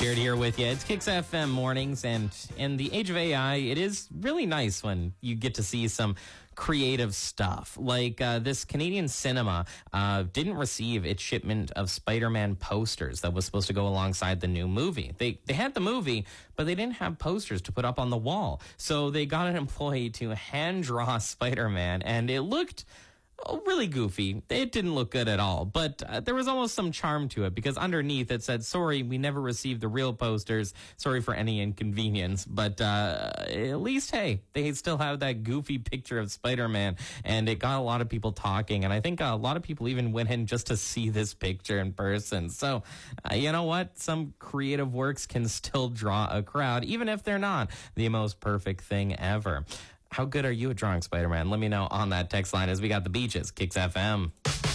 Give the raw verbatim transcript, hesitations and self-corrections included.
Jared here with you. It's Kicks F M mornings, and in the age of A I, it is really nice when you get to see some creative stuff. Like uh, this Canadian cinema uh, didn't receive its shipment of Spider-Man posters that was supposed to go alongside the new movie. They they had the movie, but they didn't have posters to put up on the wall. So they got an employee to hand draw Spider-Man, and it looked Oh, really goofy. It didn't look good at all, but uh, there was almost some charm to it because underneath it said, sorry, we never received the real posters. Sorry for any inconvenience, but uh, at least, hey, they still have that goofy picture of Spider-Man, and it got a lot of people talking, and I think a lot of people even went in just to see this picture in person. So, uh, you know what? Some creative works can still draw a crowd, even if they're not the most perfect thing ever. How good are you at drawing Spider-Man? Let me know on that text line as we got the beaches. Kicks F M.